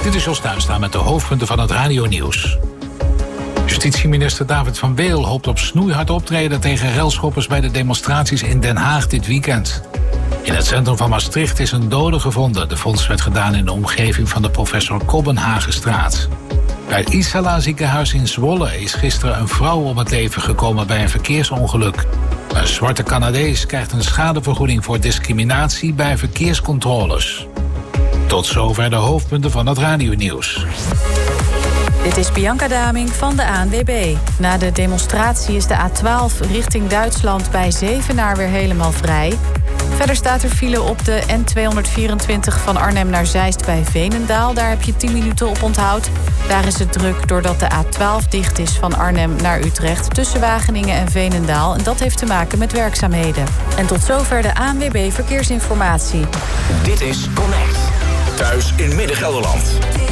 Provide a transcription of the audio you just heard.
Dit is Jos Duinstra met de hoofdpunten van het radionieuws. Justitieminister David van Weel hoopt op snoeihard optreden tegen relschoppers bij de demonstraties in Den Haag dit weekend. In het centrum van Maastricht is een dode gevonden. De vondst werd gedaan in de omgeving van de Professor Kobbenhagenstraat. Bij het Isala ziekenhuis in Zwolle is gisteren een vrouw om het leven gekomen bij een verkeersongeluk. Een zwarte Canadees krijgt een schadevergoeding voor discriminatie bij verkeerscontroles. Tot zover de hoofdpunten van het radionieuws. Dit is Bianca Daming van de ANWB. Na de demonstratie is de A12 richting Duitsland bij Zevenaar weer helemaal vrij. Verder staat er file op de N224 van Arnhem naar Zeist bij Veenendaal. Daar heb je 10 minuten op onthoud. Daar is het druk doordat de A12 dicht is van Arnhem naar Utrecht tussen Wageningen en Veenendaal. En dat heeft te maken met werkzaamheden. En tot zover de ANWB Verkeersinformatie. Dit is Connect. Thuis in Midden-Gelderland.